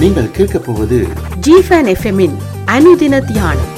நீங்கள் கேட்க போவது ஜிஃபன் எஃப்எம்மின் அனுதின தியானம்.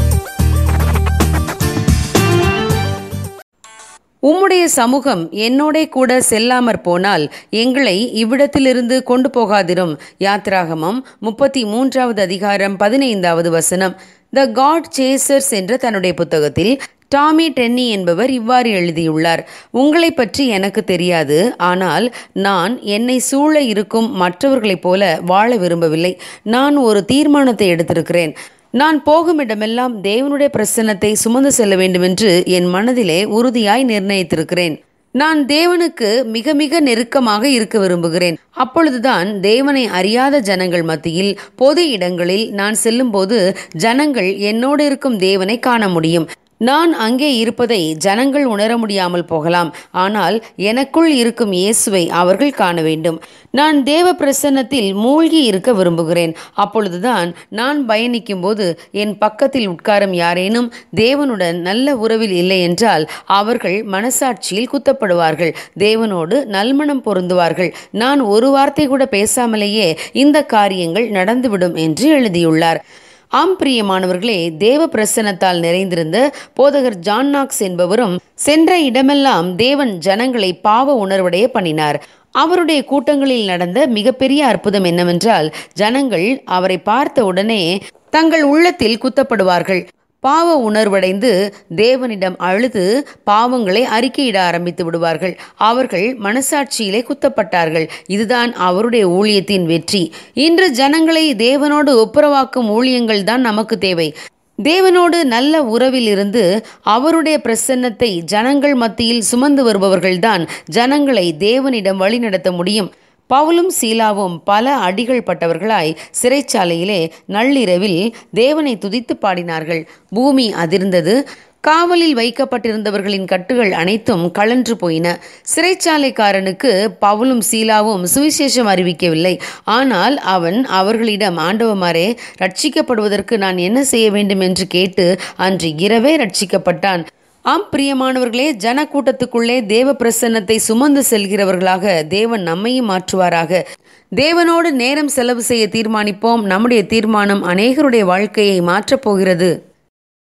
உம்முடைய சமூகம் என்னோட கூட செல்லாமற் போனால் எங்களை இவ்விடத்திலிருந்து கொண்டு போகாதிரும். யாத்ராகமம் 33வது அதிகாரம் 15வது வசனம். த காட் சேசர்ஸ் என்ற தன்னுடைய புத்தகத்தில் டாமி டென்னி என்பவர் இவ்வாறு எழுதியுள்ளார். உங்களை பற்றி எனக்கு தெரியாது, ஆனால் நான் என்னை சூழ இருக்கும் மற்றவர்களைப் போல வாழ விரும்பவில்லை. நான் ஒரு தீர்மானத்தை எடுத்திருக்கிறேன். நான் போகும் இடமெல்லாம் தேவனுடைய பிரசன்னத்தை சுமந்து செல்ல வேண்டுமென்று என் மனதிலே உறுதியாய் நிர்ணயித்திருக்கிறேன். நான் தேவனுக்கு மிக மிக நெருக்கமாக இருக்க விரும்புகிறேன். அப்பொழுதுதான் தேவனை அறியாத ஜனங்கள் மத்தியில் பொது இடங்களில் நான் செல்லும்போது ஜனங்கள் என்னோடு இருக்கும் தேவனை காண முடியும். நான் அங்கே இருப்பதை ஜனங்கள் உணர முடியாமல் போகலாம், ஆனால் எனக்குள் இருக்கும் இயேசுவை அவர்கள் காண வேண்டும். நான் தேவ பிரசன்னத்தில் மூழ்கி இருக்க விரும்புகிறேன். அப்பொழுதுதான் நான் பயணிக்கும் போது என் பக்கத்தில் உட்காரும் யாரேனும் தேவனுடன் நல்ல உறவில் இல்லை என்றால் அவர்கள் மனசாட்சியில் குத்தப்படுவார்கள், தேவனோடு நல்மனம் பொருந்துவார்கள். நான் ஒரு வார்த்தை கூட பேசாமலேயே இந்த காரியங்கள் நடந்துவிடும் என்று எழுதியுள்ளார். ஆம் பிரியமானவர்களே, தேவ பிரசன்னத்தால் நிறைந்திருந்த போதகர் ஜான் நாக்ஸ் என்பவரும் சென்ற இடமெல்லாம் தேவன் ஜனங்களை பாவ உணர்வடைய பண்ணினார். அவருடைய கூட்டங்களில் நடந்த மிகப்பெரிய அற்புதம் என்னவென்றால், ஜனங்கள் அவரை பார்த்த உடனே தங்கள் உள்ளத்தில் குத்தப்படுவார்கள். பாவ உணர்வடைந்து தேவனிடம் அழுது பாவங்களை அறிக்கையிட ஆரம்பித்து விடுவார்கள். அவர்கள் மனசாட்சியிலே குத்தப்பட்டார்கள். இதுதான் அவருடைய ஊழியத்தின் வெற்றி. இன்று ஜனங்களை தேவனோடு ஒப்புரவாக்கும் ஊழியங்கள் தான் நமக்கு தேவை. தேவனோடு நல்ல உறவில் இருந்து அவருடைய பிரசன்னத்தை ஜனங்கள் மத்தியில் சுமந்து வருபவர்கள்தான் ஜனங்களை தேவனிடம் வழிநடத்த முடியும். பவுலும் சீலாவும் பல அடிகள் பட்டவர்களாய் சிறைச்சாலையிலே நள்ளிரவில் தேவனை துதித்து பாடினார்கள். பூமி அதிர்ந்தது. காவலில் வைக்கப்பட்டிருந்தவர்களின் கட்டுகள் அனைத்தும் கழன்று போயின. சிறைச்சாலைக்காரனுக்கு பவுலும் சீலாவும் சுவிசேஷம் அறிவிக்கவில்லை. ஆனால் அவன் அவர்களிடம், ஆண்டவமாரே, ரட்சிக்கப்படுவதற்கு நான் என்ன செய்ய வேண்டும் என்று கேட்டு அன்று இரவே ரட்சிக்கப்பட்டான். ஆம் பிரியமானவர்களே, ஜன கூட்டத்துக்குள்ளே தேவ பிரசன்னத்தை சுமந்து செல்கிறவர்களாக தேவன் நம்மையும் மாற்றுவாராக. தேவனோடு நேரம் செலவு செய்ய தீர்மானிப்போம். நம்முடைய தீர்மானம் அநேகருடைய வாழ்க்கையை மாற்றப் போகிறது.